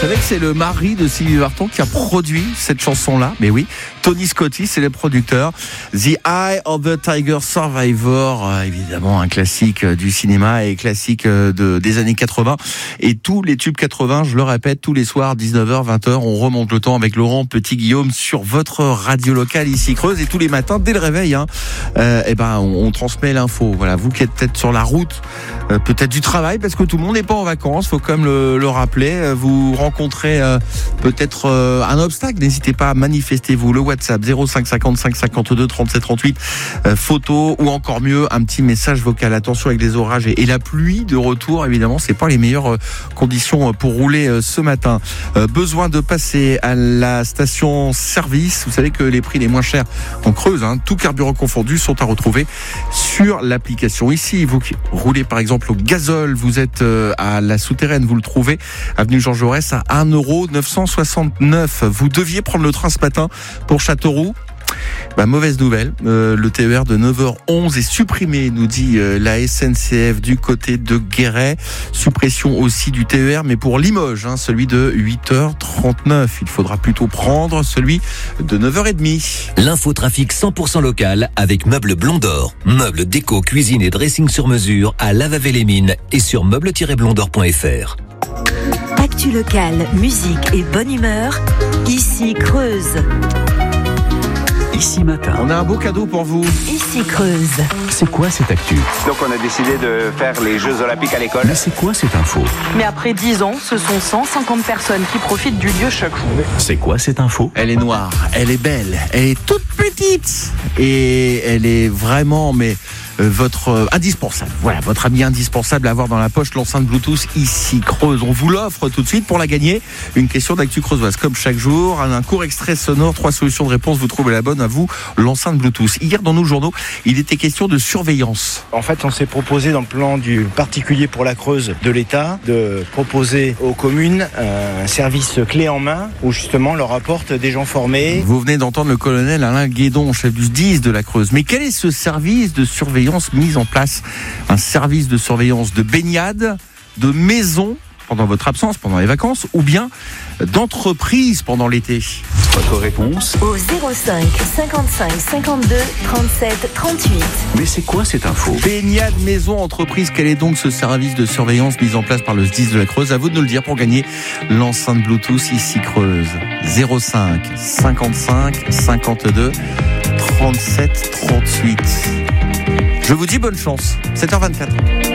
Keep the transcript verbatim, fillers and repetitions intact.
savez que c'est le mari de Sylvie Vartan qui a produit cette chanson-là? Mais oui, Tony Scotti, c'est le producteur. The Eye of the Tiger Survivor, euh, évidemment un classique du cinéma et classique de, des années quatre-vingts. Et tous les tubes quatre-vingts, je le répète, tous les soirs, dix-neuf heures, vingt heures, on remonte le temps avec Laurent Petit-Guillaume sur votre radio locale ici Creuse. Et tous les matins, dès le réveil, hein, euh, eh ben, on, on transmet l'info. Voilà, vous qui êtes peut-être sur la route, euh, peut-être du travail, parce que tout le monde n'est pas en vacances, faut quand même le, le rappeler. Vous rencontrez euh, peut-être euh, un obstacle, n'hésitez pas à manifester, vous, le WhatsApp zéro cinq cinquante-cinq cinquante-deux trente-sept trente-huit, euh, photo ou encore mieux un petit message vocal. Attention avec les orages et, et la pluie de retour, évidemment, c'est pas les meilleures euh, conditions pour rouler euh, ce matin. Euh, besoin de passer à la station service. Vous savez que les prix les moins chers en Creuse, hein, tout carburant confondu, sont à retrouver sur l'application. Ici, vous qui roulez par exemple au gazole, vous êtes euh, à la souterraine, vous le trouvez avenue Jean Jaurès à un euro neuf cent soixante-neuf. Vous deviez prendre le train ce matin pour Châteauroux. Bah, mauvaise nouvelle, euh, le T E R de neuf heures onze est supprimé, nous dit euh, la S N C F du côté de Guéret. Suppression aussi du T E R, mais pour Limoges, hein, celui de huit heures trente-neuf. Il faudra plutôt prendre celui de neuf heures trente. L'infotrafic cent pour cent local avec Meubles Blondor. Meubles, déco, cuisine et dressing sur mesure à Lavavé-les-Mines et sur meubles tiret blondor point f r. Actu locale, musique et bonne humeur, ici Creuse. Ici Matin. On a un beau cadeau pour vous. Ici Creuse. C'est quoi cette actu? Donc on a décidé de faire les Jeux Olympiques à l'école. Mais c'est quoi cette info? Mais après dix ans, ce sont cent cinquante personnes qui profitent du lieu chaque jour. C'est quoi cette info? Elle est noire, elle est belle, elle est toute petite et elle est vraiment, mais euh, votre euh, indispensable. Voilà, votre ami indispensable à avoir dans la poche, l'enceinte Bluetooth ici Creuse. On vous l'offre tout de suite pour la gagner. Une question d'actu creusoise comme chaque jour, un court extrait sonore, trois solutions de réponse. Vous trouvez la bonne, à vous l'enceinte Bluetooth. Hier dans nos journaux, il était question de surveillance. En fait, on s'est proposé dans le plan du particulier pour la Creuse de l'État de proposer aux communes un service clé en main où justement on leur apporte des gens formés. Vous venez d'entendre le colonel Alain Guédon, chef du S D I S de la Creuse. Mais quel est ce service de surveillance mis en place? Un service de surveillance de baignade, de maison pendant votre absence, pendant les vacances, ou bien d'entreprise pendant l'été? Votre réponse? Au zéro cinq cinquante-cinq cinquante-deux trente-sept trente-huit. Mais c'est quoi cette info? Baignade, maison, entreprise, quel est donc ce service de surveillance mis en place par le S D I S de la Creuse? À vous de nous le dire pour gagner l'enceinte Bluetooth ici Creuse. zéro cinq cinquante-cinq cinquante-deux trente-sept trente-huit. Je vous dis bonne chance. sept heures vingt-quatre.